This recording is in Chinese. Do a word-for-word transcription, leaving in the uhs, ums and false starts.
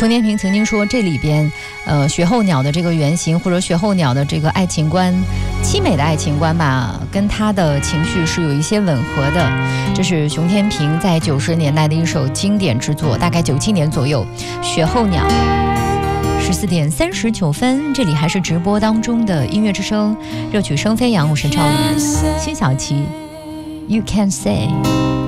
熊天平曾经说，这里边呃雪候鸟的这个原型，或者雪候鸟的这个爱情观，凄美的爱情观吧，跟他的情绪是有一些吻合的。这是熊天平在九十年代的一首经典之作，大概九七年左右，《雪候鸟》。十四点三十九分，这里还是直播当中的音乐之声，热曲声飞扬，我是赵宇，辛晓琪 ，You Can Say。